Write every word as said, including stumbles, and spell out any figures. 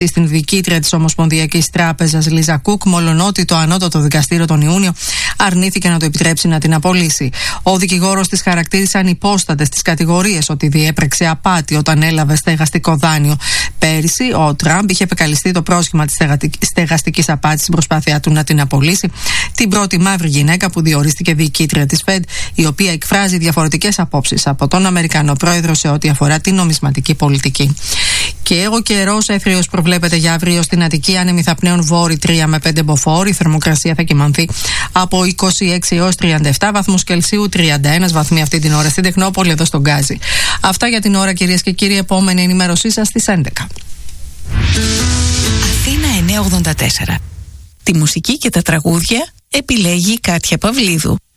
στην διοικήτρια της Ομοσπονδιακής Τράπεζας Λίζα Κουκ, μολονότι το ανώτατο δικαστήριο τον Ιούνιο αρνήθηκε να το επιτρέψει να την απολύσει. Ο δικηγόρος της χαρακτήρισε ανυπόστατες τις κατηγορίες ότι διέπραξε απάτη όταν έλαβε στεγαστικό δάνειο. Πέρυσι, ο Τραμπ είχε επεκαλυστεί το πρόσχημα της στεγαστικής απάτης στην προσπάθειά του να την απολύσει. Την πρώτη μαύρη γυναίκα που διορίστηκε διοικήτρια της Fed, η οποία εκφράζει διαφορετικές απόψεις από τον Αμερικανό πρόεδρο σε ό,τι αφορά την νομισματική πολιτική. Και ο καιρός έθριος προβλέπεται για αύριο στην Αττική, άνεμοι θαπνέων βόρει τρία με πέντε μποφόρ. Η θερμοκρασία θα κυμανθεί από είκοσι έξι έως τριάντα επτά βαθμούς Κελσίου, τριάντα ένα βαθμοί αυτή την ώρα στην Τεχνόπολη, εδώ στον Γκάζι. Αυτά για την ώρα, κυρίες και κύριοι. Επόμενη ενημέρωσή σας στις έντεκα. Αθήνα εννιακόσια ογδόντα τέσσερα. Τη μουσική και τα τραγούδια επιλέγει η Κάτια Παυλίδου.